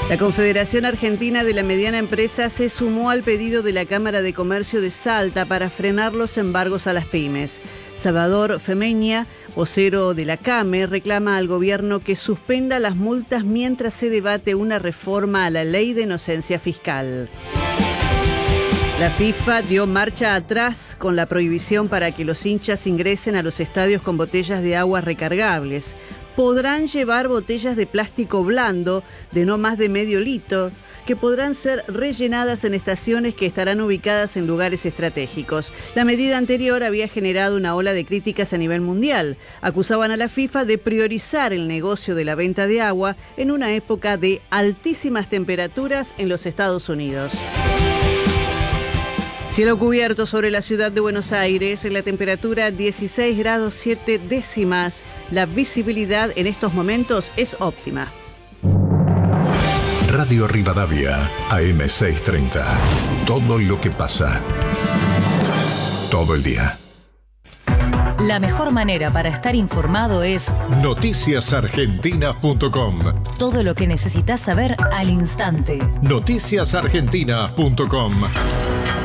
La Confederación Argentina de la Mediana Empresa se sumó al pedido de la Cámara de Comercio de Salta para frenar los embargos a las pymes. Salvador Femeña, vocero de la CAME, reclama al gobierno que suspenda las multas mientras se debate una reforma a la Ley de Inocencia Fiscal. La FIFA dio marcha atrás con la prohibición para que los hinchas ingresen a los estadios con botellas de agua recargables. Podrán llevar botellas de plástico blando de no más de medio litro, que podrán ser rellenadas en estaciones que estarán ubicadas en lugares estratégicos. La medida anterior había generado una ola de críticas a nivel mundial. Acusaban a la FIFA de priorizar el negocio de la venta de agua en una época de altísimas temperaturas en los Estados Unidos. Cielo cubierto sobre la ciudad de Buenos Aires, la temperatura 16 grados 7 décimas. La visibilidad en estos momentos es óptima. Radio Rivadavia, AM 630. Todo lo que pasa. Todo el día. La mejor manera para estar informado es noticiasargentinas.com. Todo lo que necesitas saber al instante. Noticiasargentinas.com.